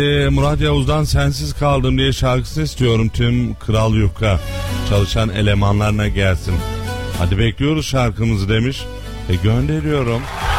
Murat Yavuz'dan Sensiz Kaldım diye şarkısını istiyorum, tüm Kral Yufka çalışan elemanlarına gelsin. Hadi bekliyoruz şarkımızı demiş. Gönderiyorum.